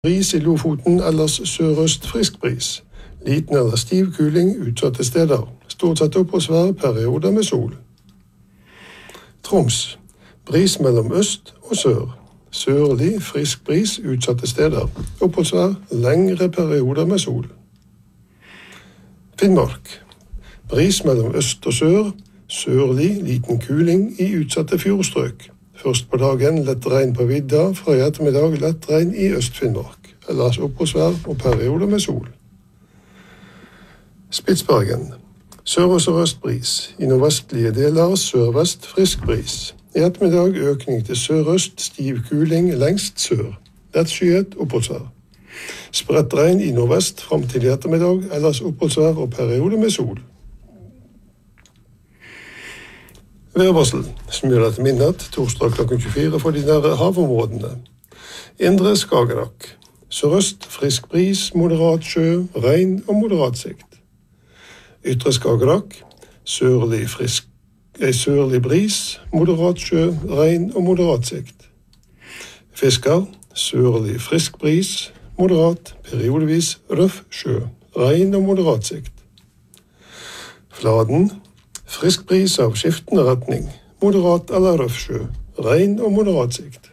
Bris i Lofoten, ellers sørøst frisk bris. Liten eller stiv kuling utsatte steder. Stort sett oppholdsvær, perioder med sol. Troms. Bris mellom øst og sør. Sørlig frisk bris utsatte steder. Oppholdsvær, lengre perioder med sol. Finnmark. Bris mellom øst og sør. Sørlig liten kuling i utsatte fjordstrøk. Først på dagen lett regn på vidda, fra i ettermiddag lett regn i Øst-Finnmark. Ellers oppholdsvær og perioder med sol. Spitsbergen. Sør- og sørøst bris. I nordvestlige deler sørvest frisk bris. I ettermiddag økning til sørøst, stiv kuling lengst sør. Lett skyet oppholdsvær. Spredt regn i nordvest fram til i ettermiddag, ellers oppholdsvær og perioder med sol. Værvarsel som gjelder til midnatt, torsdag klokken 24 for de nære havområdene. Indre Skagerrak. Sørøst frisk bris, moderat sjø, regn og moderat sikt. Ytre Skagerrak. Sørlig bris, moderat sjø, regn og moderat sikt. Fisker. Sørlig frisk bris, moderat, periodevis røff sjø, regn og moderat sikt. Fladen. Frisk bris av skiftende retning, moderat eller røff sjø, regn og moderat sikt.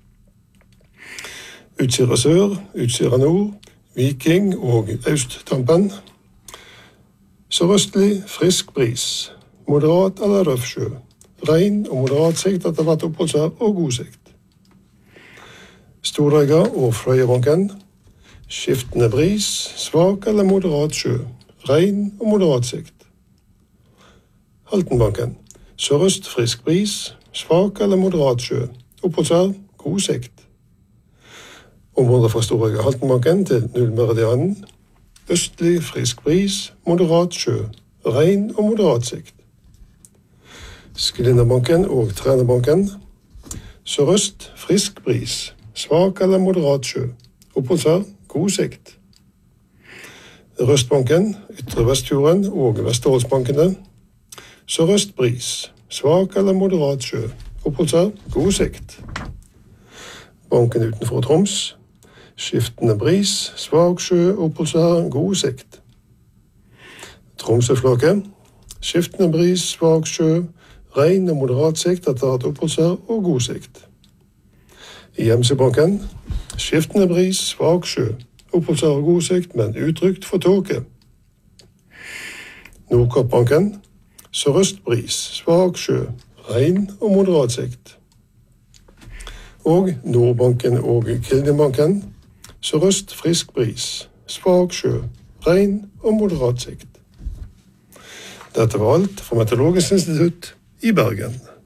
Utsira sør, Utsira nord, Viking og Austtampen. Sørøstlig frisk bris, moderat eller røff sjø, regn og moderat sikt etter hvert oppholdsvær og god sikt. Storøyga og Frøyabanken. Skiftende bris, svak eller moderat sjø, regn og moderat sikt. Haltenbanken. Sørøst frisk bris, svak eller moderat sjø. Oppholdsvær, god sikt. Området fra Storøyga Haltenbanken til nullmeridianen. Østlig frisk bris, moderat sjø. Regn og moderat sikt. Sklinderbanken og Trænabanken. Sørøst frisk bris, svak eller moderat sjø. Oppholdsvær, god sikt. Røstbanken, Ytre Vestfjorden og Vesterålsbankene. Sørøst bris, svak eller moderat sjø. Oppholdsvær, god sikt. Banken utenfor Troms. Skiftende bris, svak sjø, oppholdsvær, god sikt. Tromsøflaket. Skiftende bris, svak sjø, regn og moderat sikt etter et oppholdsvær og god sikt. I Gjemsebanken. Skiftende bris, svak sjø, oppholdsvær og god sikt, men utrygt for tåke. Nordkappbanken. Sørøst bris, svak sjø, regn og moderat sikt. Og Nordbanken og Kildenbanken. Sørøst frisk bris, svak sjø, regn og moderat sikt. Dette var alt fra Meteorologisk institutt i Bergen.